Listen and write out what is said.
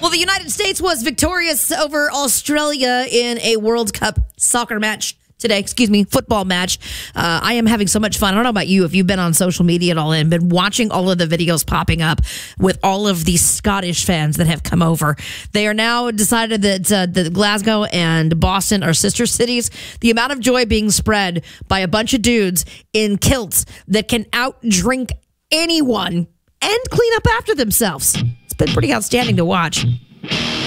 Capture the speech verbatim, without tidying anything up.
Well, the United States was victorious over Australia in a World Cup soccer match today. Excuse me, football match. Uh, I am having so much fun. I don't know about you, if you've been on social media at all and been watching all of the videos popping up with all of these Scottish fans that have come over. They are now decided that, uh, that Glasgow and Boston are sister cities. The amount of joy being spread by a bunch of dudes in kilts that can outdrink anyone and clean up after themselves. It's been pretty outstanding to watch.